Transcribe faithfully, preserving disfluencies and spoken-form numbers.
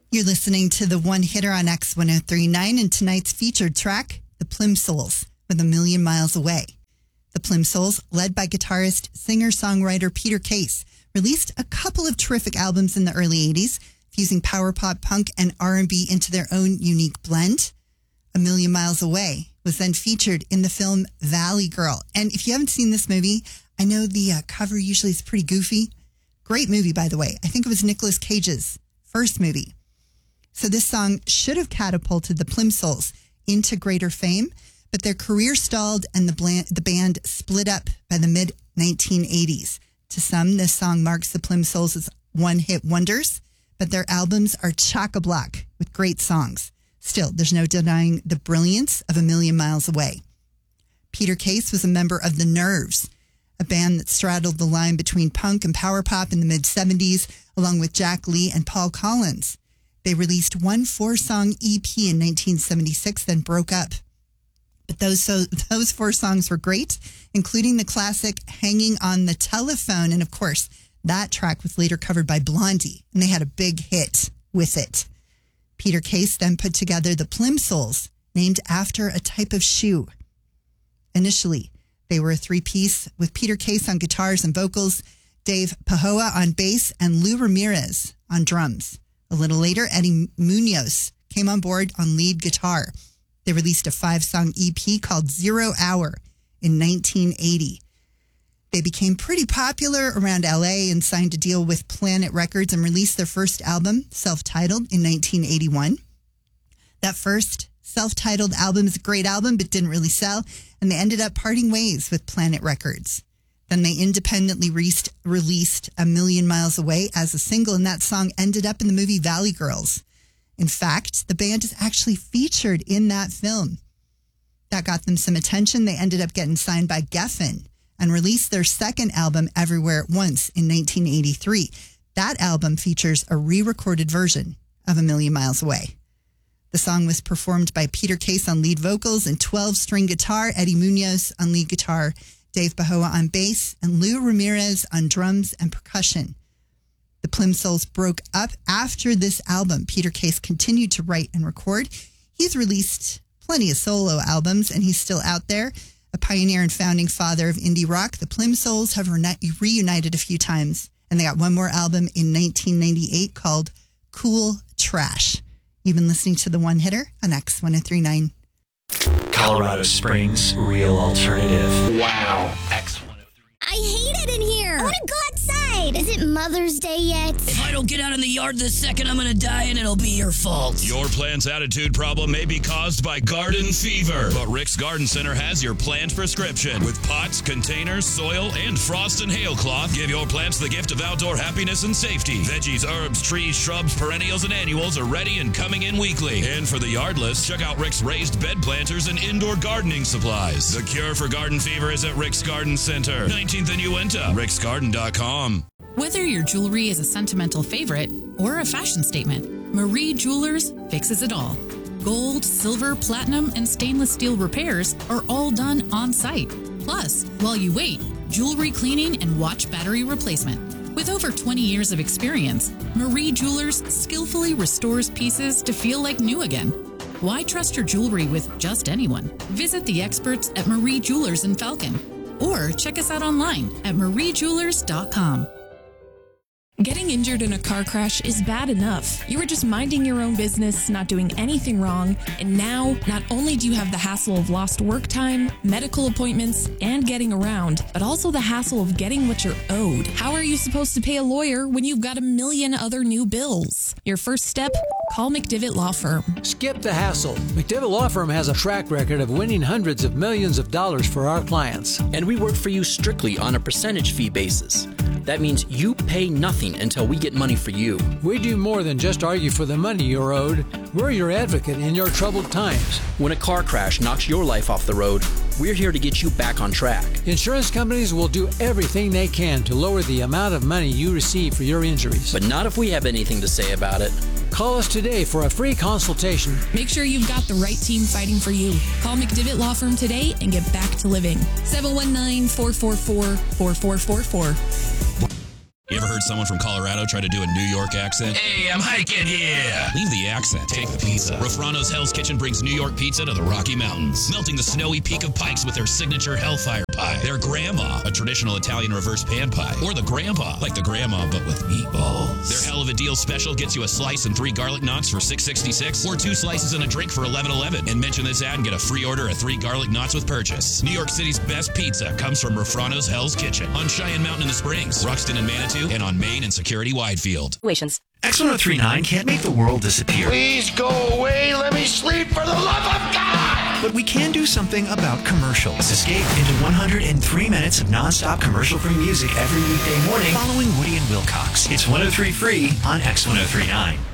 You're listening to the One Hitter on X one oh three point nine, and tonight's featured track, The Plimsouls, with A Million Miles Away. The Plimsouls, led by guitarist, singer-songwriter Peter Case, released a couple of terrific albums in the early eighties, fusing power pop, punk, and R and B into their own unique blend. A Million Miles Away was then featured in the film Valley Girl. And if you haven't seen this movie, I know the uh, cover usually is pretty goofy. Great movie, by the way. I think it was Nicolas Cage's first movie. So this song should have catapulted the Plimsouls into greater fame, but their career stalled and the, bland, the band split up by the mid nineteen eighties. To some, this song marks the Plimsouls' one-hit wonders, but their albums are chock-a-block with great songs. Still, there's no denying the brilliance of A Million Miles Away. Peter Case was a member of The Nerves, a band that straddled the line between punk and power pop in the mid-seventies, along with Jack Lee and Paul Collins. They released one four-song E P in nineteen seventy-six, then broke up. But those so, those four songs were great, including the classic Hanging on the Telephone. And of course, that track was later covered by Blondie, and they had a big hit with it. Peter Case then put together the Plimsouls, named after a type of shoe. Initially, they were a three-piece with Peter Case on guitars and vocals, Dave Pajoa on bass, and Lou Ramirez on drums. A little later, Eddie Munoz came on board on lead guitar. They released a five-song E P called Zero Hour in nineteen eighty. They became pretty popular around L A and signed a deal with Planet Records and released their first album, self-titled, in nineteen eighty-one. That first self-titled album is a great album, but didn't really sell, and they ended up parting ways with Planet Records. Then they independently re- released A Million Miles Away as a single, and that song ended up in the movie Valley Girls. In fact, the band is actually featured in that film. That got them some attention. They ended up getting signed by Geffen and released their second album, Everywhere at Once, in nineteen eighty-three. That album features a re-recorded version of A Million Miles Away. The song was performed by Peter Case on lead vocals and twelve-string guitar, Eddie Munoz on lead guitar, Dave Pajoa on bass, and Lou Ramirez on drums and percussion. The Plimsouls broke up after this album. Peter Case continued to write and record. He's released plenty of solo albums, and he's still out there. A pioneer and founding father of indie rock, the Plimsouls have re- reunited a few times, and they got one more album in nineteen ninety-eight called Cool Trash. You've been listening to The One Hitter on X one oh three point nine. Colorado Springs, real alternative. Wow. X one oh three. I hate it in here. I want to go outside. Is it Mother's Day yet? If I don't get out in the yard this second, I'm going to die and it'll be your fault. Your plant's attitude problem may be caused by garden fever, but Rick's Garden Center has your plant prescription. With pots, containers, soil, and frost and hail cloth, give your plants the gift of outdoor happiness and safety. Veggies, herbs, trees, shrubs, perennials, and annuals are ready and coming in weekly. And for the yardless, check out Rick's raised bed planters and indoor gardening supplies. The cure for garden fever is at Rick's Garden Center, nineteenth and Uinta, ricks garden dot com. Whether your jewelry is a sentimental favorite or a fashion statement, Marie Jewelers fixes it all. Gold, silver, platinum, and stainless steel repairs are all done on site. Plus, while you wait, jewelry cleaning and watch battery replacement. With over twenty years of experience, Marie Jewelers skillfully restores pieces to feel like new again. Why trust your jewelry with just anyone? Visit the experts at Marie Jewelers in Falcon, or check us out online at marie jewelers dot com. Getting injured in a car crash is bad enough. You were just minding your own business, not doing anything wrong, and now not only do you have the hassle of lost work time, medical appointments, and getting around, but also the hassle of getting what you're owed. How are you supposed to pay a lawyer when you've got a million other new bills? Your first step? Call McDivitt Law Firm. Skip the hassle. McDivitt Law Firm has a track record of winning hundreds of millions of dollars for our clients. And we work for you strictly on a percentage fee basis. That means you pay nothing until we get money for you. We do more than just argue for the money you're owed. We're your advocate in your troubled times. When a car crash knocks your life off the road, we're here to get you back on track. Insurance companies will do everything they can to lower the amount of money you receive for your injuries. But not if we have anything to say about it. Call us today for a free consultation. Make sure you've got the right team fighting for you. Call McDivitt Law Firm today and get back to living. seven one nine, four four four, four four four four. You ever heard someone from Colorado try to do a New York accent? Hey, I'm hiking here. Leave the accent. Take the pizza. Rafrano's Hell's Kitchen brings New York pizza to the Rocky Mountains, melting the snowy peak of Pikes with their signature Hellfire pie. Their Grandma, a traditional Italian reverse pan pie. Or the Grandpa, like the Grandma but with meatballs. Their Hell of a Deal special gets you a slice and three garlic knots for six sixty-six, or two slices and a drink for eleven eleven. And mention this ad and get a free order of three garlic knots with purchase. New York City's best pizza comes from Rafrano's Hell's Kitchen on Cheyenne Mountain in the Springs, Ruxton and Manitou, and on Main and Security Widefield. X one oh three point nine can't make the world disappear. Please go away. Let me sleep for the love of God. But we can do something about commercials. Escape into one hundred three minutes of nonstop commercial-free music every weekday morning following Woody and Wilcox. It's one oh three free on X one oh three point nine.